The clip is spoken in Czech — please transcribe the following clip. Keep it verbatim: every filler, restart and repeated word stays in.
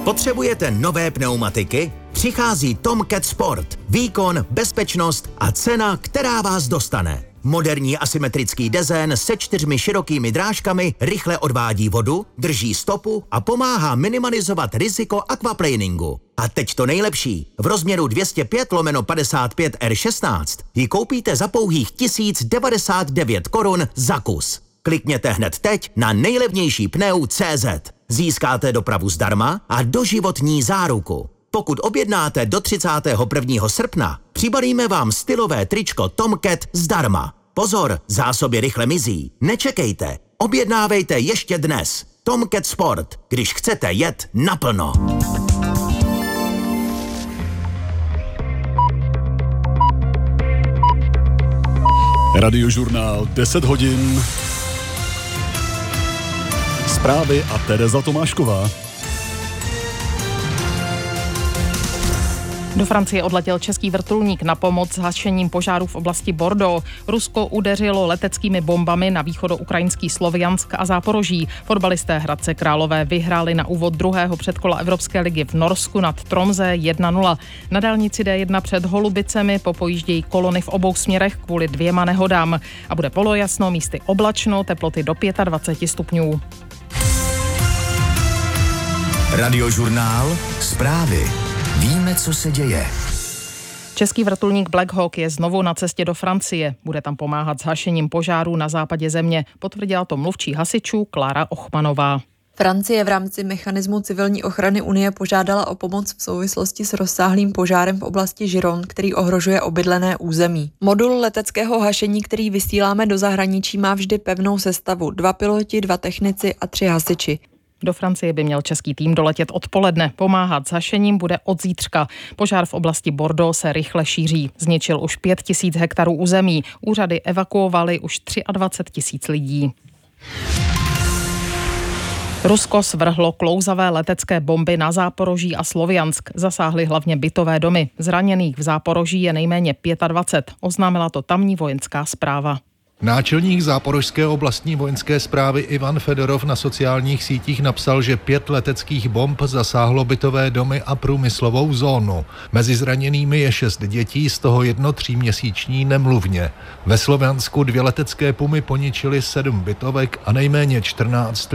Potřebujete nové pneumatiky? Přichází Tomcat Sport. Výkon, bezpečnost a cena, která vás dostane. Moderní asymetrický dezén se čtyřmi širokými drážkami rychle odvádí vodu, drží stopu a pomáhá minimalizovat riziko aquaplaningu. A teď to nejlepší. V rozměru dvě stě pět lomeno padesát pět R šestnáct ji koupíte za pouhých tisíc devadesát devět korun za kus. Klikněte hned teď na nejlevnější pneu tečka cé zet. Získáte dopravu zdarma a doživotní záruku. Pokud objednáte do třicátého prvního srpna, přibalíme vám stylové tričko Tomcat zdarma. Pozor, zásoby rychle mizí. Nečekejte, objednávejte ještě dnes. Tomcat Sport, když chcete jet naplno. Radiožurnál deset hodin. Zprávy a Tereza Tomášková. Do Francie odletěl český vrtulník na pomoc s hašením požáru v oblasti Bordeaux. Rusko udeřilo leteckými bombami na východoukrajinský Sloviansk a Záporoží. Fotbalisté Hradce Králové vyhráli na úvod druhého předkola Evropské ligy v Norsku nad Tromsø jedna nula. Na dálnici D jedna před Holubicemi popojíždějí kolony v obou směrech kvůli dvěma nehodám. A bude polojasno, místy oblačno, teploty do dvacet pět stupňů. Radiožurnál Zprávy. Víme, co se děje. Český vrtulník Black Hawk je znovu na cestě do Francie. Bude tam pomáhat s hašením požárů na západě země. Potvrdila to mluvčí hasičů Klára Ochmanová. Francie v rámci mechanismu civilní ochrany Unie požádala o pomoc v souvislosti s rozsáhlým požárem v oblasti Gironde, který ohrožuje obydlené území. Modul leteckého hašení, který vysíláme do zahraničí, má vždy pevnou sestavu. Dva piloti, dva technici a tři hasiči. Do Francie by měl český tým doletět odpoledne. Pomáhat s hašením bude od zítřka. Požár v oblasti Bordeaux se rychle šíří. Zničil už pět tisíc hektarů území. Úřady evakuovaly už dvacet tři tisíc lidí. Rusko svrhlo klouzavé letecké bomby na Záporoží a Sloviansk. Zasáhly hlavně bytové domy. Zraněných v Záporoží je nejméně dvacet pět. Oznámila to tamní vojenská správa. Náčelník Záporožské oblastní vojenské správy Ivan Fedorov na sociálních sítích napsal, že pět leteckých bomb zasáhlo bytové domy a průmyslovou zónu. Mezi zraněnými je šest dětí, z toho jedno tříměsíční nemluvně. Ve Sloviansku dvě letecké pumy poničily sedm bytovek a nejméně čtrnáct